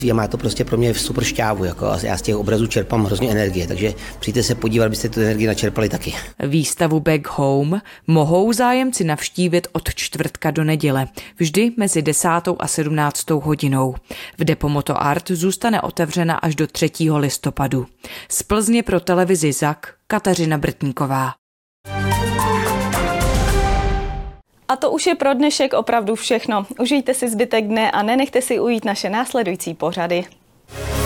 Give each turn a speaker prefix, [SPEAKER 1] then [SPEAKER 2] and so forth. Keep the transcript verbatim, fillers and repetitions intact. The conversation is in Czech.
[SPEAKER 1] Já má to prostě pro mě super šťávu, jako a já z těch obrazů čerpám hrozně energie, takže přijďte se podívat, abyste tu energii načerpali taky.
[SPEAKER 2] Výstavu Back Home mohou zájemci navštívit od čtvrtka do neděle, vždy mezi desátou a sedmnáctou hodinou. V Depo Moto Art zůstane otevřena až do třetího listopadu. Z Plzně pro televizi Zak Kateřina Brtníková.
[SPEAKER 3] A to už je pro dnešek opravdu všechno. Užijte si zbytek dne a nenechte si ujít naše následující pořady.